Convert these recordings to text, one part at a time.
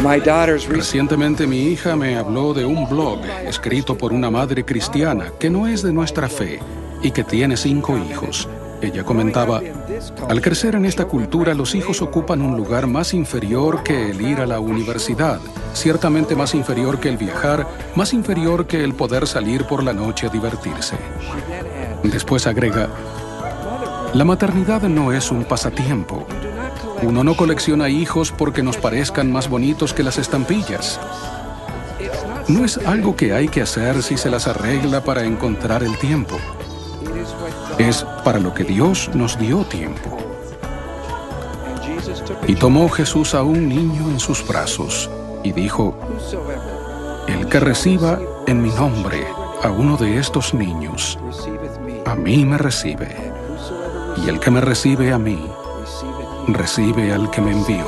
Recientemente mi hija me habló de un blog escrito por una madre cristiana que no es de nuestra fe y que tiene 5 hijos. Ella comentaba: al crecer en esta cultura, los hijos ocupan un lugar más inferior que el ir a la universidad, ciertamente más inferior que el viajar, más inferior que el poder salir por la noche a divertirse. Después agrega: la maternidad no es un pasatiempo. Uno no colecciona hijos porque nos parezcan más bonitos que las estampillas. No es algo que hay que hacer si se las arregla para encontrar el tiempo. Es para lo que Dios nos dio tiempo. Y tomó Jesús a un niño en sus brazos y dijo: el que reciba en mi nombre a uno de estos niños, a mí me recibe. Y el que me recibe a mí, recibe al que me envió.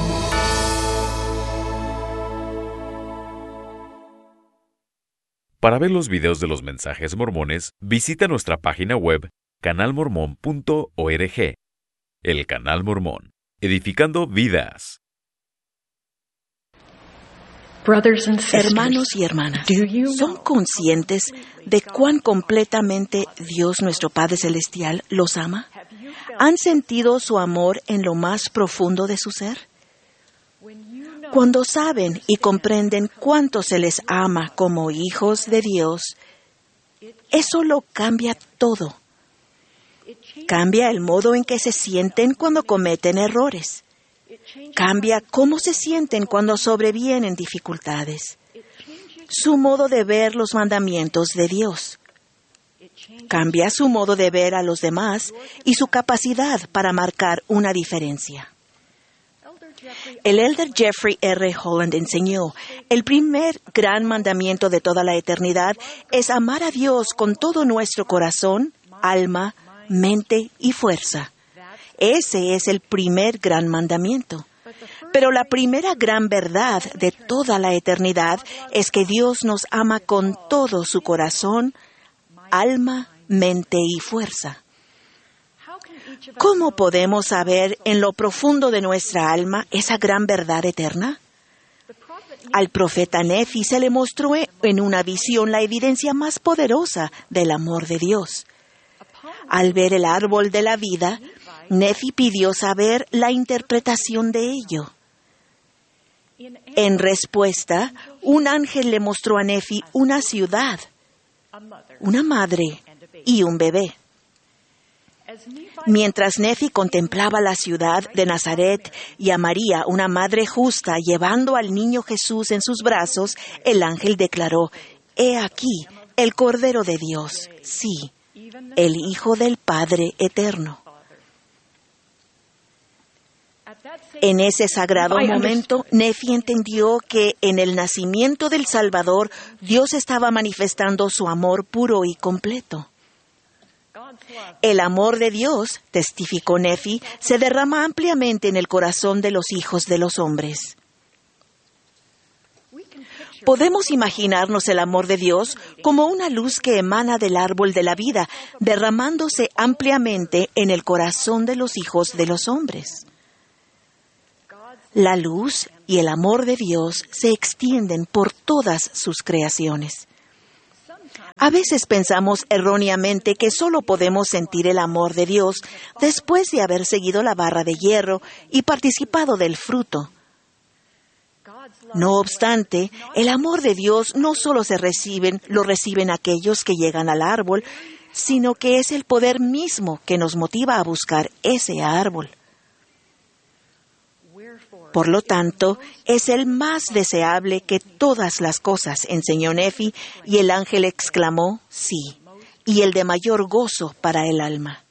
Para ver los videos de los mensajes mormones, visita nuestra página web canalmormon.org. El Canal Mormón, edificando vidas. Hermanos y hermanas, ¿son conscientes de cuán completamente Dios nuestro Padre Celestial los ama? ¿Han sentido su amor en lo más profundo de su ser? Cuando saben y comprenden cuánto se les ama como hijos de Dios, eso lo cambia todo. Cambia el modo en que se sienten cuando cometen errores. Cambia cómo se sienten cuando sobrevienen dificultades. Su modo de ver los mandamientos de Dios. Cambia su modo de ver a los demás y su capacidad para marcar una diferencia. El elder Jeffrey R. Holland enseñó: el primer gran mandamiento de toda la eternidad es amar a Dios con todo nuestro corazón, alma, mente y fuerza. Ese es el primer gran mandamiento. Pero la primera gran verdad de toda la eternidad es que Dios nos ama con todo su corazón, alma, mente y fuerza. ¿Cómo podemos saber en lo profundo de nuestra alma esa gran verdad eterna? Al profeta Nefi se le mostró en una visión la evidencia más poderosa del amor de Dios. Al ver el árbol de la vida, Nefi pidió saber la interpretación de ello. En respuesta, un ángel le mostró a Nefi una ciudad, una madre y un bebé. Mientras Nefi contemplaba la ciudad de Nazaret y a María, una madre justa, llevando al niño Jesús en sus brazos, el ángel declaró: «He aquí el Cordero de Dios, sí, el Hijo del Padre Eterno». En ese sagrado momento, Nefi entendió que en el nacimiento del Salvador, Dios estaba manifestando su amor puro y completo. El amor de Dios, testificó Nefi, se derrama ampliamente en el corazón de los hijos de los hombres. Podemos imaginarnos el amor de Dios como una luz que emana del árbol de la vida, derramándose ampliamente en el corazón de los hijos de los hombres. La luz y el amor de Dios se extienden por todas sus creaciones. A veces pensamos erróneamente que solo podemos sentir el amor de Dios después de haber seguido la barra de hierro y participado del fruto. No obstante, el amor de Dios no solo lo reciben aquellos que llegan al árbol, sino que es el poder mismo que nos motiva a buscar ese árbol. Por lo tanto, es el más deseable que todas las cosas, enseñó Nefi, y el ángel exclamó: sí, y el de mayor gozo para el alma.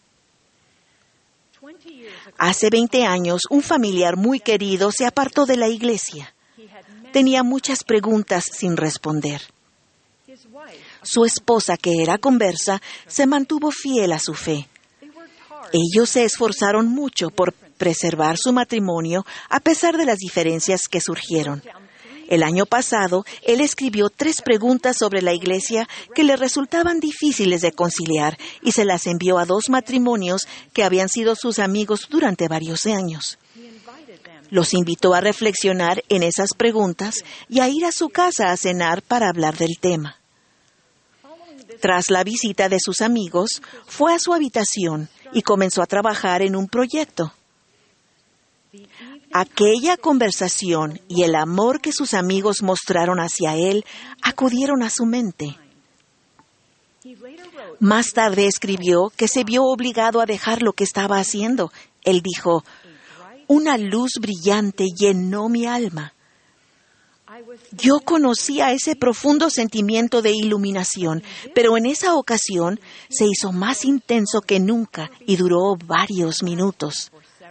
Hace 20 años, un familiar muy querido se apartó de la iglesia. Tenía muchas preguntas sin responder. Su esposa, que era conversa, se mantuvo fiel a su fe. Ellos se esforzaron mucho por preservar su matrimonio a pesar de las diferencias que surgieron. El año pasado, él escribió 3 preguntas sobre la iglesia que le resultaban difíciles de conciliar y se las envió a 2 matrimonios que habían sido sus amigos durante varios años. Los invitó a reflexionar en esas preguntas y a ir a su casa a cenar para hablar del tema. Tras la visita de sus amigos, fue a su habitación y comenzó a trabajar en un proyecto. Aquella conversación y el amor que sus amigos mostraron hacia él acudieron a su mente. Más tarde escribió que se vio obligado a dejar lo que estaba haciendo. Él dijo: «Una luz brillante llenó mi alma. Yo conocía ese profundo sentimiento de iluminación, pero en esa ocasión se hizo más intenso que nunca y duró varios minutos.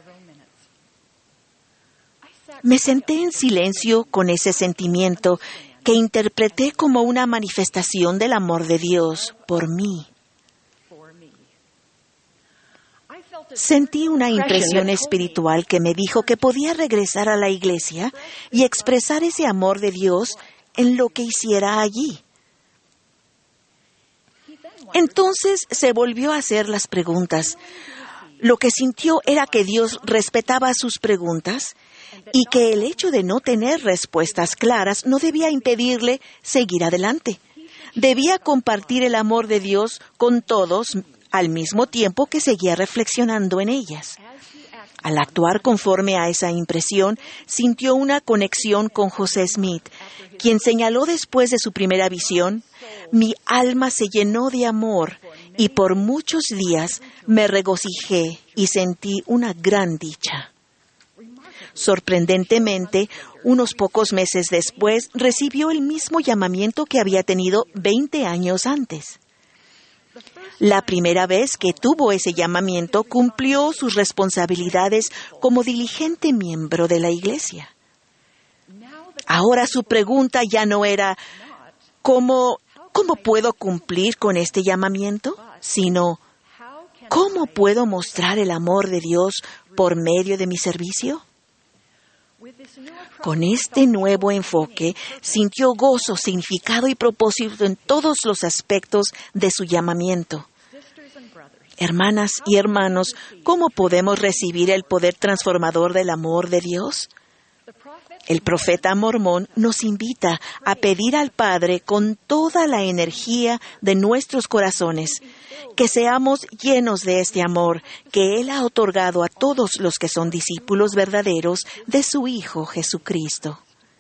Me senté en silencio con ese sentimiento que interpreté como una manifestación del amor de Dios por mí. Sentí una impresión espiritual que me dijo que podía regresar a la iglesia y expresar ese amor de Dios en lo que hiciera allí. Entonces se volvió a hacer las preguntas. Lo que sintió era que Dios respetaba sus preguntas y que el hecho de no tener respuestas claras no debía impedirle seguir adelante. Debía compartir el amor de Dios con todos al mismo tiempo que seguía reflexionando en ellas. Al actuar conforme a esa impresión, sintió una conexión con José Smith, quien señaló después de su primera visión: «Mi alma se llenó de amor y por muchos días me regocijé y sentí una gran dicha». Sorprendentemente, unos pocos meses después, recibió el mismo llamamiento que había tenido 20 años antes. La primera vez que tuvo ese llamamiento, cumplió sus responsabilidades como diligente miembro de la iglesia. Ahora su pregunta ya no era ¿cómo puedo cumplir con este llamamiento?, sino ¿cómo puedo mostrar el amor de Dios por medio de mi servicio? Con este nuevo enfoque, sintió gozo, significado y propósito en todos los aspectos de su llamamiento. Hermanas y hermanos, ¿cómo podemos recibir el poder transformador del amor de Dios? El profeta Mormón nos invita a pedir al Padre con toda la energía de nuestros corazones que seamos llenos de este amor que Él ha otorgado a todos los que son discípulos verdaderos de su Hijo Jesucristo.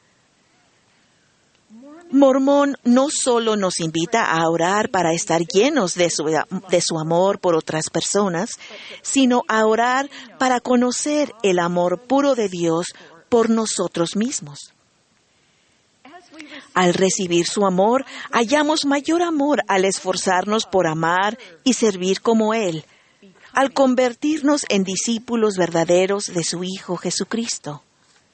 Mormón no solo nos invita a orar para estar llenos de su amor por otras personas, sino a orar para conocer el amor puro de Dios por nosotros mismos. Al recibir su amor, hallamos mayor amor al esforzarnos por amar y servir como Él, al convertirnos en discípulos verdaderos de su Hijo Jesucristo.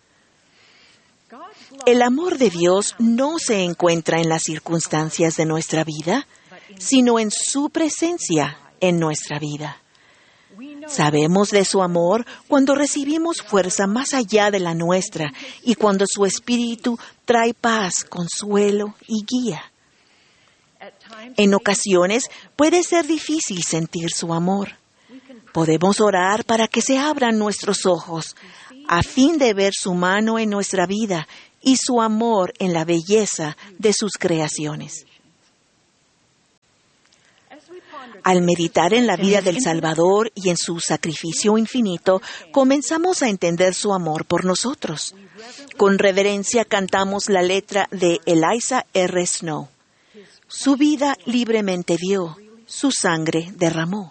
El amor de Dios no se encuentra en las circunstancias de nuestra vida, sino en su presencia en nuestra vida. Sabemos de su amor cuando recibimos fuerza más allá de la nuestra y cuando su Espíritu trae paz, consuelo y guía. En ocasiones puede ser difícil sentir su amor. Podemos orar para que se abran nuestros ojos a fin de ver su mano en nuestra vida y su amor en la belleza de sus creaciones. Al meditar en la vida del Salvador y en su sacrificio infinito, comenzamos a entender su amor por nosotros. Con reverencia cantamos la letra de Eliza R. Snow. Su vida libremente dio, su sangre derramó.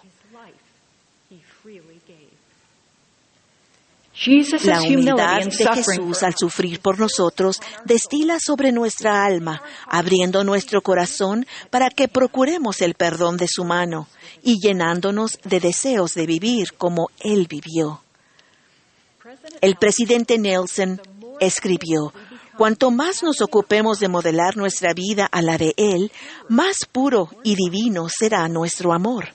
La humildad de Jesús al sufrir por nosotros destila sobre nuestra alma, abriendo nuestro corazón para que procuremos el perdón de su mano y llenándonos de deseos de vivir como Él vivió. El presidente Nelson escribió: «Cuanto más nos ocupemos de modelar nuestra vida a la de Él, más puro y divino será nuestro amor».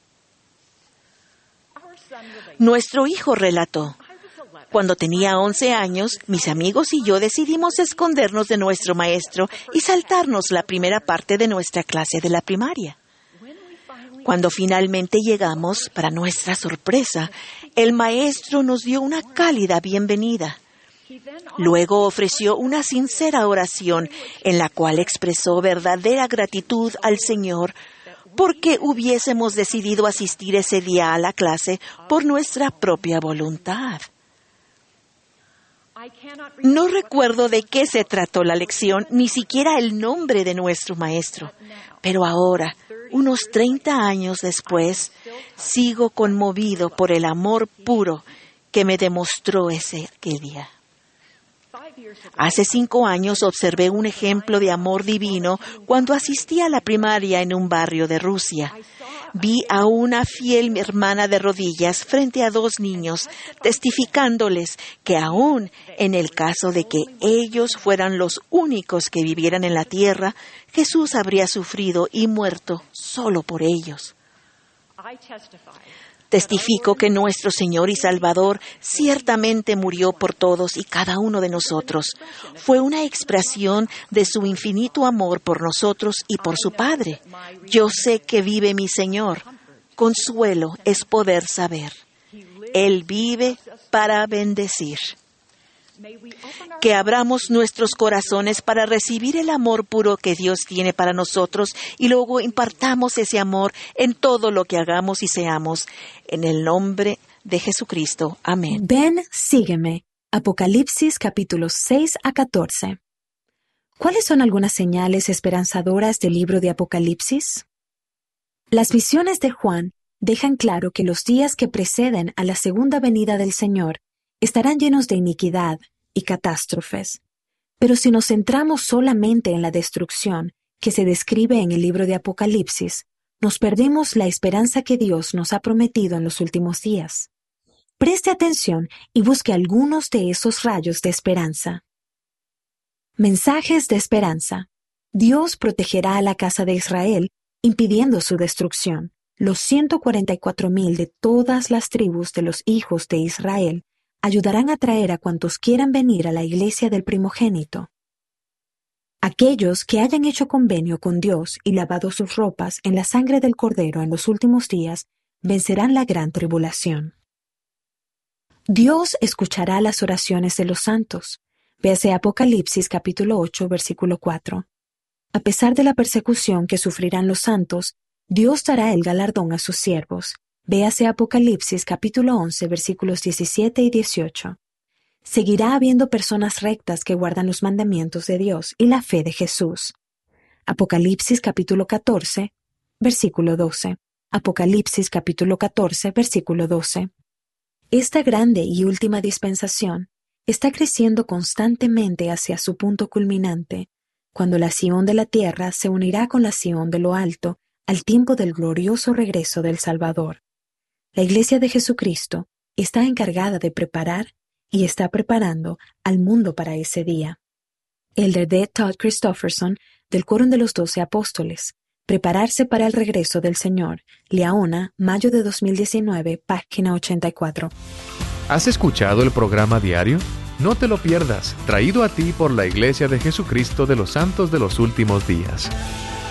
Nuestro hijo relató: «Cuando tenía 11 años, mis amigos y yo decidimos escondernos de nuestro maestro y saltarnos la primera parte de nuestra clase de la primaria. Cuando finalmente llegamos, para nuestra sorpresa, el maestro nos dio una cálida bienvenida. Luego ofreció una sincera oración en la cual expresó verdadera gratitud al Señor porque hubiésemos decidido asistir ese día a la clase por nuestra propia voluntad. No recuerdo de qué se trató la lección, ni siquiera el nombre de nuestro maestro, pero ahora, unos 30 años después, sigo conmovido por el amor puro que me demostró aquel día. Hace 5 años observé un ejemplo de amor divino cuando asistí a la primaria en un barrio de Rusia. Vi a una fiel hermana de rodillas frente a 2 niños, testificándoles que aún en el caso de que ellos fueran los únicos que vivieran en la tierra, Jesús habría sufrido y muerto solo por ellos. Testifico que nuestro Señor y Salvador ciertamente murió por todos y cada uno de nosotros. Fue una expresión de su infinito amor por nosotros y por su Padre. Yo sé que vive mi Señor. Consuelo es poder saber. Él vive para bendecir. Que abramos nuestros corazones para recibir el amor puro que Dios tiene para nosotros y luego impartamos ese amor en todo lo que hagamos y seamos. En el nombre de Jesucristo. Amén. Ven, sígueme. Apocalipsis capítulos 6 a 14. ¿Cuáles son algunas señales esperanzadoras del libro de Apocalipsis? Las visiones de Juan dejan claro que los días que preceden a la segunda venida del Señor estarán llenos de iniquidad y catástrofes. Pero si nos centramos solamente en la destrucción que se describe en el libro de Apocalipsis, nos perdemos la esperanza que Dios nos ha prometido en los últimos días. Preste atención y busque algunos de esos rayos de esperanza. Mensajes de esperanza. Dios protegerá a la casa de Israel, impidiendo su destrucción. Los 144,000 de todas las tribus de los hijos de Israel ayudarán a traer a cuantos quieran venir a la iglesia del primogénito. Aquellos que hayan hecho convenio con Dios y lavado sus ropas en la sangre del Cordero en los últimos días, vencerán la gran tribulación. Dios escuchará las oraciones de los santos. Véase Apocalipsis capítulo 8, versículo 4. A pesar de la persecución que sufrirán los santos, Dios dará el galardón a sus siervos. Véase Apocalipsis capítulo 11, versículos 17 y 18. Seguirá habiendo personas rectas que guardan los mandamientos de Dios y la fe de Jesús. Apocalipsis capítulo 14, versículo 12. Apocalipsis capítulo 14, versículo 12. Esta grande y última dispensación está creciendo constantemente hacia su punto culminante, cuando la Sión de la tierra se unirá con la Sión de lo alto al tiempo del glorioso regreso del Salvador. La Iglesia de Jesucristo está encargada de preparar y está preparando al mundo para ese día. Elder D. Todd Christofferson, del Quórum de los 12 Apóstoles. Prepararse para el regreso del Señor. Liaona, mayo de 2019, página 84. ¿Has escuchado el programa diario? No te lo pierdas, traído a ti por la Iglesia de Jesucristo de los Santos de los Últimos Días.